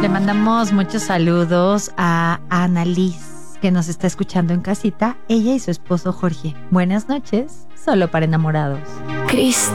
Le mandamos muchos saludos a Annalise, que nos está escuchando en casita, ella y su esposo Jorge. Buenas noches, solo para enamorados. Cristo.